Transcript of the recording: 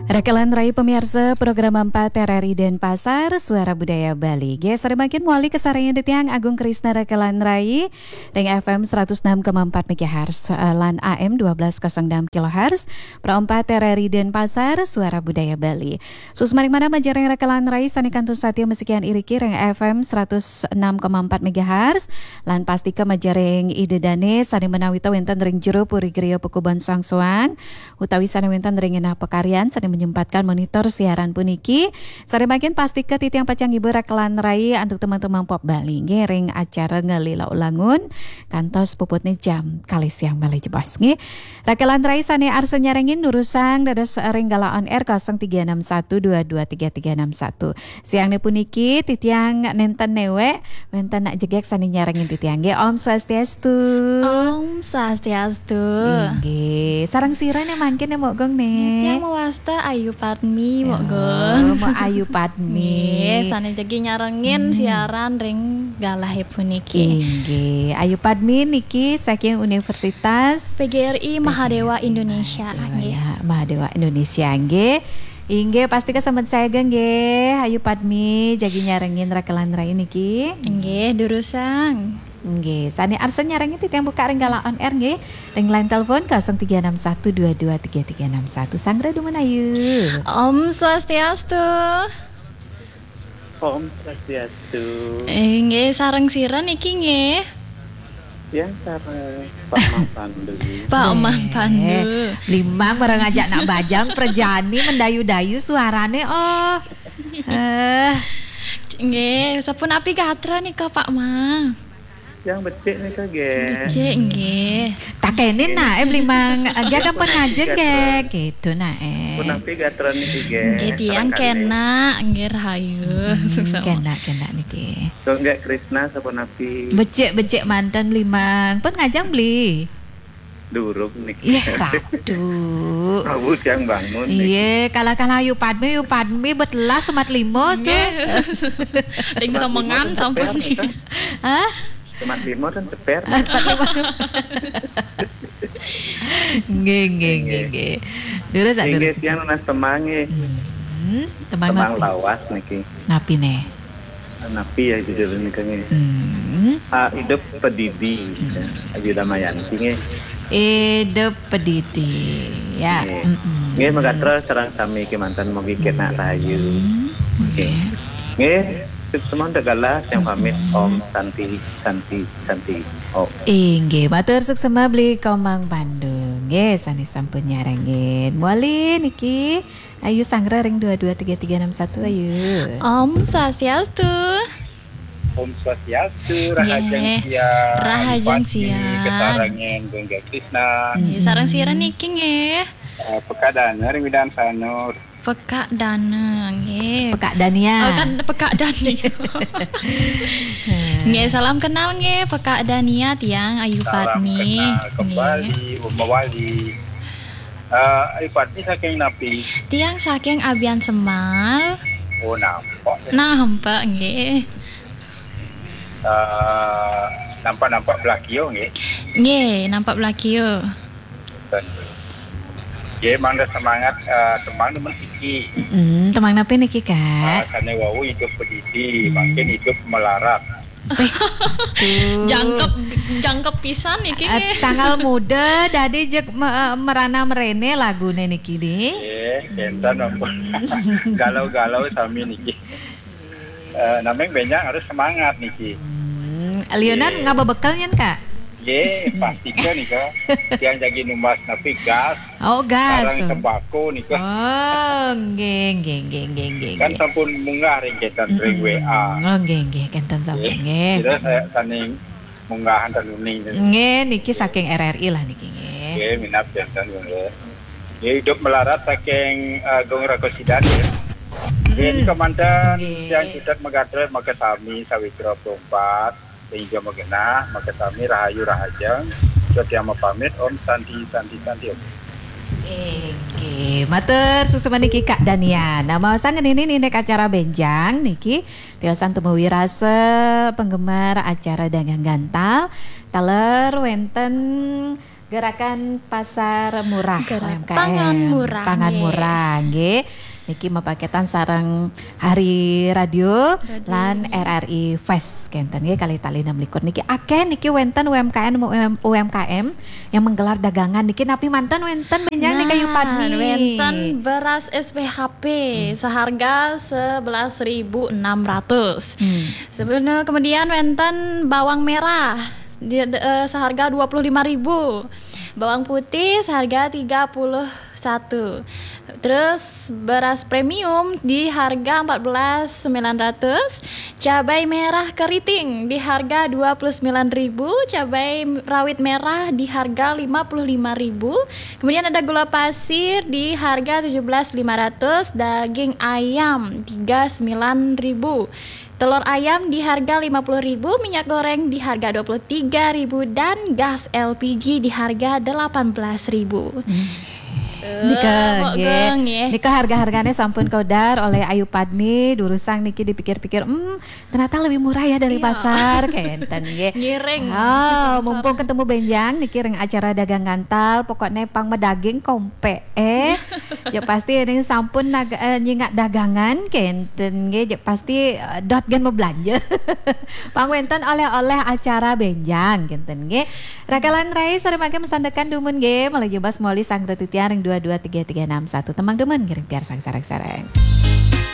Rekalan Rai pemirsa program 4 RRI Denpasar Suara Budaya Bali. Geser makin muali kesarangan di tiang Agung Krisna Rekalan Rai dengan FM 106,4 MHz lan AM 1206 kHz pro 4 RRI Denpasar Suara Budaya Bali. Susmaring mana majareng Rekalan Rai sani kantun satya mesekian iriki reng FM 106,4 MHz lan pasti ke majareng ide dane sani menawita wenten ring jero puri griya pekuban suang-suang utawi sani wenten ring enah pekarian sani menyempatkan monitor siaran puniki. Sare makin pasti ke titiang pacang ibu Rekalan Rai untuk teman-teman Pop Bali. Ngering acara ngelila ulangun kantos puputnya jam kali siang Bali jebas nge. Rekalan Rai sane arsa nyarengin durusang dadas ringgala on air 0361223361. Siang ne puniki titiang nenten newe wenten nak jegek sane nyarengin titiang ge. Om Swastiastu. Om Swastiastu. Nggih, sareng sirane mangkin mau gong ne. Titiang mewasta Ayu Padmi mogong. Mau Ayu Padmi. Sane jagi nyarengin siaran ring galahe puniki. Nggih, Ayu Padmi niki saking Universitas PGRI Mahadewa Indonesia. Ya, Mahadewa Indonesia nggih. Inggih pasti kesempat saya nggih Ayu Padmi jagi nyarengin Rekalan Rai niki. Nggih, durusang. Nggih, sani arsa nyarengin titiang buka renggala on air nggih. Ring line telepon 0361223361. Sangra dumun ayu. Om Swastiastu. Om Swastiastu. Nggih, sareng siran iki nggih. Ya, sareng Pak Mang Pandu. Pak Mang Pandu. Limang bareng ngajak nak bajang perjani mendayu-dayu suarane Nggih, sapun api gatra nih Pak Mang. Yang becik nih kaget. Becik nggih. Tak kene nak limang dia kapan ngajeng ge gitu nak Pun api gatron nih ge. Nggih tiang kena nggih rahayu. Kena niki. Kok enggak Krisna sapun api. Becik mantan limang pun ngajeng beli. Duruk nih. Iya ratu. Abu yang bangun nih. Iya kala-kala Ayu Padmi betelas semat limo tuh. Ring semengan sampun. Hah? Semat limo kan ceper. Nggih. Dulu sak dulu. Nggih tiang nas temange. Temang lawas niki. Napi ne? Napi ya judul nih kange. Hidup pedidi. Ayu Damayanti nge. Hidup pedidi. Ya. Nggih magatra sareng sami ke mantan mogi kena rahayu. Nggih. Semua tegala yang pamit Om Santi. Oh. Nggih, matur suksema beli Komang Bandung. Nggih, sani sampun nyarengin. Muali niki. Ayu sangra ring 223361 ayu. Om Swastiastu. Om Swastiastu, rahajeng siang. Kesarangan Gengga Krisna. Sareng siran niki nggih. Pekadana ring Widan Sanur. Pekak Dana nggih. Pekak Dania. Oh kan Pekak Dani. Nggih, salam kenal nggih Pekak Dania tiang Ayu Padmi. Salam kenal kembali Umawali. Ayu Padmi saking napi? Tiang saking Abian Semal. Oh nampak. Nampak nggih. Nampak belakio nggih. Nggih, nampak belakio. Ya, emang ada semangat teman iki. Teman napi niki Kak? Karena wau hidup pedidi, makin hidup melarat. Jangkep pisan niki. Tanggal muda dadi jek merana merene lagune niki di. Kentan galau-galau sami niki. Namanya banyak harus semangat niki. Alionan ngababekal nyen Kak? Pastikan nih kak. Yang jadi numas napi gas. Oh gas. Barang tembakau nih kak. Oh nggih. Kan sampun munggah ring ketan ring WA. Oh nggih kentan sampun nggih. Jadi saya saning munggahan tanuning. Nggih niki saking RRI lah niki nggih. Nggih minap jantan nggih. Hidup melarat saking Gong Rakosidan ya. Nggih komandan yang sudah megatre makasami sawitra 24. Sehingga magena maka kami rahayu rahajang setiama pamit Om Santi. Matur susuma niki Kak Dania. Nama sangen ini nek acara benjang niki tiosan temu wirase penggemar acara dagang gantal taler wenten Gerakan pasar murah UMKM. Pangan nggih. murah nggih. Niki mapaketan sareng Hari Radio lan RRI Fest kenten nggih kali tali 26 niki akeh niki wenten UMKM yang menggelar dagangan niki napi manten wenten benjang nih kayu padmi. Wenten beras SPHP seharga 11.600. Sebenarnya kemudian wenten bawang merah seharga 25.000. Bawang putih seharga 31. Terus beras premium di harga 14.900. Cabai merah keriting di harga 29.000. Cabai rawit merah di harga 55.000. Kemudian ada gula pasir di harga 17.500. Daging ayam 39.000. Telur ayam di harga 50.000, minyak goreng di harga 23.000 dan gas LPG di harga 18.000. Nika harga-harganya sampun kodar oleh Ayu Padmi durusang niki dipikir-pikir ternyata lebih murah ya dari pasar kenten nggih. Ngiring. Mumpung ketemu benjang niki reng acara dagang ngantal pokoknya pang medaging kompe je pasti ini sampun nyingat dagangan kenten nggih je pasti dot gen mau belanja. Pang wenten oleh-oleh acara benjang kenten nggih. Rakalan Rai sareng mesandekan dumun nggih mulai jebas moli sang retutian 223361 temang demen ngiring biar sang sareng-sareng.